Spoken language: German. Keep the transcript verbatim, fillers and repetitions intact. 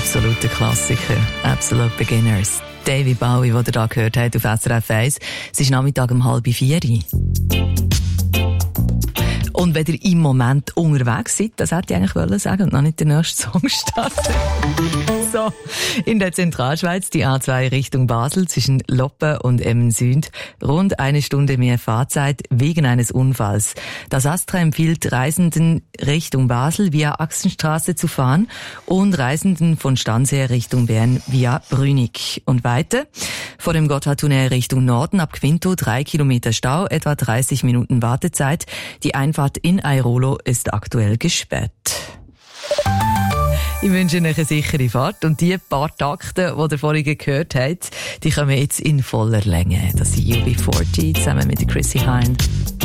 absoluter Klassiker. Absolute Beginners. David Bowie, den ihr da gehört habt auf S R F eins. Es ist Nachmittag um halb vier. Und wenn ihr im Moment unterwegs seid, das hätte ich eigentlich wollen sagen und noch nicht den nächsten Song starten. So, in der Zentralschweiz die A zwei Richtung Basel zwischen Loppen und Emmen Süd. Rund eine Stunde mehr Fahrzeit wegen eines Unfalls. Das Astra empfiehlt Reisenden Richtung Basel via Axenstraße zu fahren und Reisenden von Stanzher Richtung Bern via Brünig. Und weiter vor dem Gotthardtunnel Richtung Norden ab Quinto drei Kilometer Stau, etwa dreißig Minuten Wartezeit. Die Einfahrt in Airolo ist aktuell gesperrt. Ich wünsche euch eine sichere Fahrt und die paar Takte, die ihr vorhin gehört habt, die kommen jetzt in voller Länge. Das sind U B vierzig zusammen mit Chrissy Hynde.